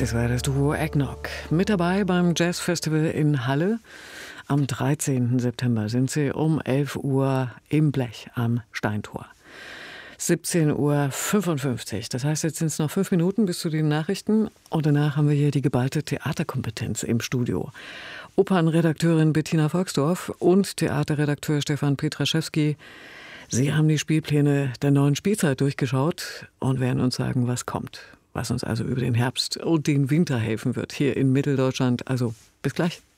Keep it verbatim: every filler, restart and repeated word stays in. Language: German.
Das war das Duo Eggnog. Mit dabei beim Jazzfestival in Halle. Am dreizehnten September sind sie um elf Uhr im Blech am Steintor. siebzehn Uhr fünfundfünfzig. Das heißt, jetzt sind es noch fünf Minuten bis zu den Nachrichten. Und danach haben wir hier die geballte Theaterkompetenz im Studio. Opernredakteurin Bettina Volksdorf und Theaterredakteur Stefan Petraschewski. Sie haben die Spielpläne der neuen Spielzeit durchgeschaut und werden uns sagen, was kommt. Was uns also über den Herbst und den Winter helfen wird hier in Mitteldeutschland. Also bis gleich.